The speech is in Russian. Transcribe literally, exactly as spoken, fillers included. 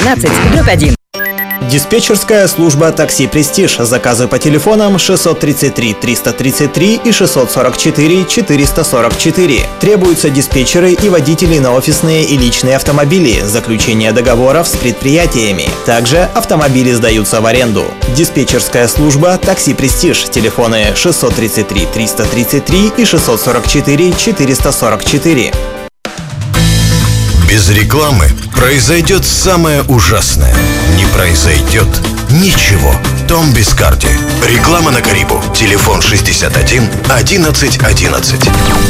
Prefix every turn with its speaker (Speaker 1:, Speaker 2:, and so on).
Speaker 1: двенадцать один.
Speaker 2: Диспетчерская служба «Такси Престиж». Заказы по телефонам шестьсот тридцать три триста тридцать три и шестьсот сорок четыре четыреста сорок четыре. Требуются диспетчеры и водители на офисные и личные автомобили, заключение договоров с предприятиями. Также автомобили сдаются в аренду. Диспетчерская служба «Такси Престиж». Телефоны шестьсот тридцать три триста тридцать три и шестьсот сорок четыре четыреста сорок четыре.
Speaker 3: Без рекламы произойдет самое ужасное. Не произойдет ничего. Том Бискарди. Реклама на Карибу. Телефон шестьдесят один одиннадцать одиннадцать.